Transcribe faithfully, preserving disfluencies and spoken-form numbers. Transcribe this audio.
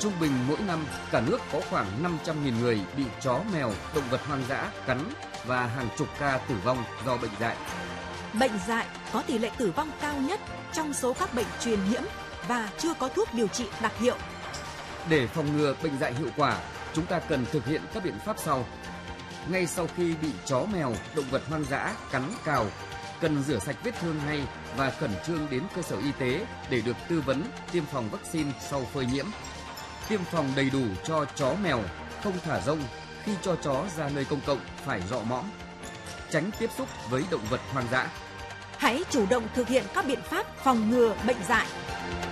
Trung bình mỗi năm, cả nước có khoảng năm trăm nghìn người bị chó, mèo, động vật hoang dã cắn và hàng chục ca tử vong do bệnh dại. Bệnh dại có tỷ lệ tử vong cao nhất trong số các bệnh truyền nhiễm và chưa có thuốc điều trị đặc hiệu. Để phòng ngừa bệnh dại hiệu quả, chúng ta cần thực hiện các biện pháp sau. Ngay sau khi bị chó, mèo, động vật hoang dã cắn, cào, cần rửa sạch vết thương ngay và khẩn trương đến cơ sở y tế để được tư vấn tiêm phòng vaccine sau phơi nhiễm. Tiêm phòng đầy đủ cho chó, mèo, không thả rông, khi cho chó ra nơi công cộng phải rọ mõm. Tránh tiếp xúc với động vật hoang dã. Hãy chủ động thực hiện các biện pháp phòng ngừa bệnh dại.